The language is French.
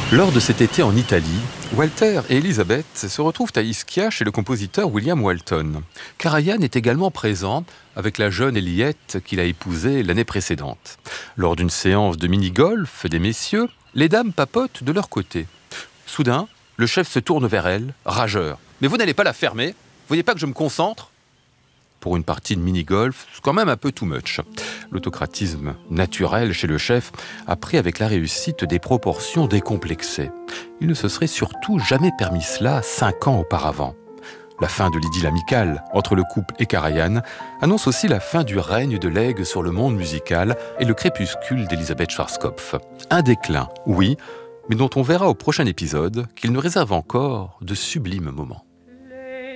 Lors de cet été en Italie, Walter et Elisabeth se retrouvent à Ischia chez le compositeur William Walton. Karajan est également présent avec la jeune Eliette qu'il a épousée l'année précédente. Lors d'une séance de mini-golf des messieurs, les dames papotent de leur côté. Soudain, le chef se tourne vers elle, rageur. « Mais vous n'allez pas la fermer ? Vous voyez pas que je me concentre ?» Pour une partie de mini-golf, c'est quand même un peu too much. L'autocratisme naturel chez le chef a pris avec la réussite des proportions décomplexées. Il ne se serait surtout jamais permis cela 5 ans auparavant. La fin de l'idylle amicale entre le couple et Karajan annonce aussi la fin du règne de l'aigle sur le monde musical et le crépuscule d'Elisabeth Schwarzkopf. Un déclin, oui, mais dont on verra au prochain épisode qu'il nous réserve encore de sublimes moments.